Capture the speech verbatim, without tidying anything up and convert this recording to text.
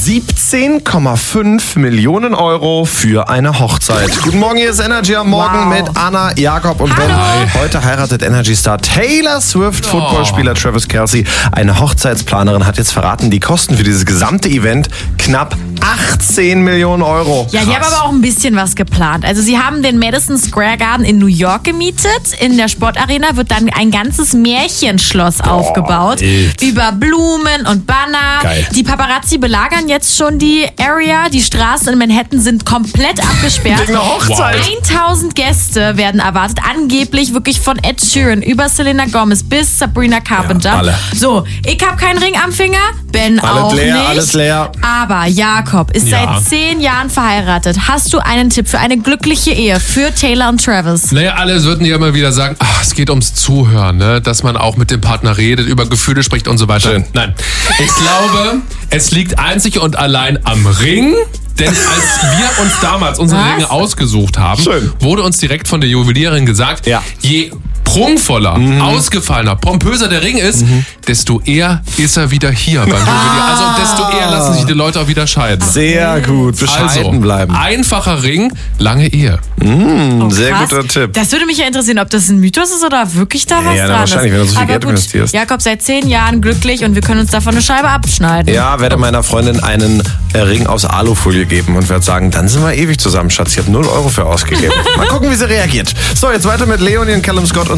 siebzehn Komma fünf Millionen Euro für eine Hochzeit. Guten Morgen, hier ist Energy am Morgen Wow. mit Anna, Jakob und Hallo. Ben. Heute heiratet Energy-Star Taylor Swift, Oh. Footballspieler Travis Kelce. Eine Hochzeitsplanerin hat jetzt verraten, die Kosten für dieses gesamte Event knapp achtzehn Millionen Euro. Ja, die haben aber auch ein bisschen was geplant. Also sie haben den Madison Square Garden in New York gemietet. In der Sportarena wird dann ein ganzes Märchenschloss aufgebaut. wild. Über Blumen und Banner. Geil. Die Paparazzi belagern jetzt schon die Area. Die Straßen in Manhattan sind komplett abgesperrt. Wegen der Hochzeit. tausend Gäste werden erwartet. Angeblich wirklich von Ed Sheeran über Selena Gomez bis Sabrina Carpenter. Ja, alle. So, ich habe keinen Ring am Finger. Ben Alles auch leer, nicht. alles leer. Aber Jakob ist Ja. seit zehn Jahren verheiratet. Hast du einen Tipp für eine glückliche Ehe für Taylor und Travis? Naja, alle würden ja immer wieder sagen, ach, es geht ums Zuhören, ne? Dass man auch mit dem Partner redet, über Gefühle spricht und so weiter. Schön. Nein, ich glaube, es liegt einzig und allein am Ring. Denn als wir uns damals unsere Was? Ringe ausgesucht haben, Schön. wurde uns direkt von der Juwelierin gesagt, Ja. je prunkvoller, ausgefallener, pompöser der Ring ist, desto eher ist er wieder hier beim Juwelier. Also desto eher lassen sich die Leute auch wieder scheiden. Sehr gut, bescheiden Also, bleiben. einfacher Ring, lange Ehe. Ein sehr Krass. guter Tipp. Das würde mich ja interessieren, ob das ein Mythos ist oder wirklich da was Ja, na, dran wahrscheinlich, ist. wenn du so viel Aber Geld gut, investierst. Jakob seit zehn Jahren glücklich und wir können uns davon eine Scheibe abschneiden. Ja, werde meiner Freundin einen äh, Ring aus Alufolie geben und werde sagen, dann sind wir ewig zusammen, Schatz. Ich habe null Euro für ausgegeben. Mal gucken, wie sie reagiert. So, jetzt weiter mit Leonie und Callum Scott und